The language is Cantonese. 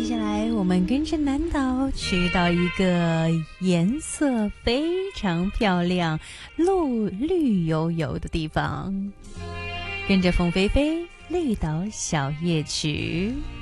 接下来我们跟着南岛去到一个颜色非常漂亮、绿油油的地方，跟着凤飞飞绿岛小夜曲。